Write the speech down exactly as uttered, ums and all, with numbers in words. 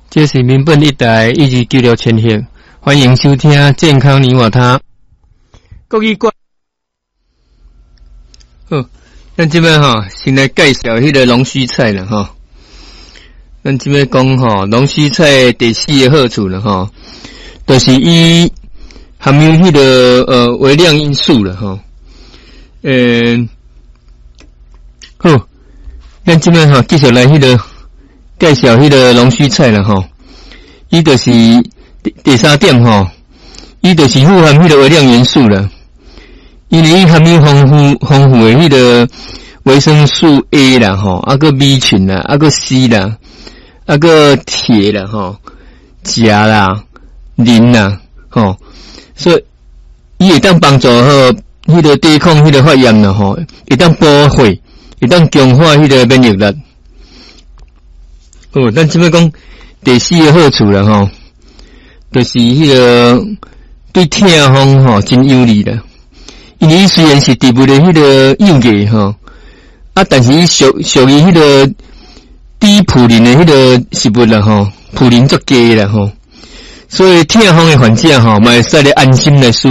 这是民本一台一级九六千赫，欢迎收听健康你我他。国语关，好，咱这边哈先来介绍迄个龙须菜了哈。咱这边讲哈，龙须菜第四个好处了哈，就是伊含有迄个呃微量因素了哈。嗯，好，咱这边哈继续来迄个。介绍迄个龙须菜了吼，伊就是第第三点吼，伊就是富含迄个微量元素了，因为伊含有丰富丰富的迄个维生素 A 啦吼，啊个 B 群啦，啊个 C 啦，啊个铁啦吼，钾啦、磷啦吼，所以伊会当帮助吼迄个抵抗迄个发炎啦吼，会当保护，会当强化迄个免疫力。哦，咱这边讲第四个好处了吼，就是迄个对痛风吼真有利啦。因为伊虽然是植物的迄个幼芽吼，啊，但是伊属属于迄个低普林的迄个食物啦吼，普林足低啦吼，所以痛风的患者吼，嘛会使咧安心来使